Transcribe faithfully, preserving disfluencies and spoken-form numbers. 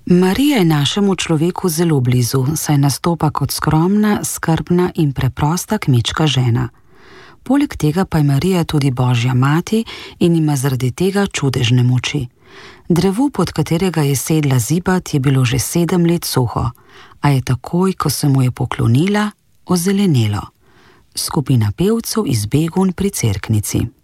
Marija je našemu človeku zelo blizu, saj nastopa kot skromna, skrbna in preprosta kmečka žena. Poleg tega pa je Marija tudi Božja mati in ima zaradi tega čudežne moči. Drevo, pod katerega je sedla zibat, je bilo že sedem let suho, a je takoj, ko se mu je poklonila, ozelenelo. Skupina pevcev iz Begunj pri Cerknici.